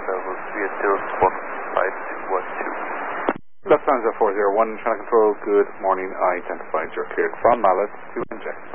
level 3 until 15212. Lufthansa 401, Channel Control, good morning. I identified you're cleared from Mallet to inject.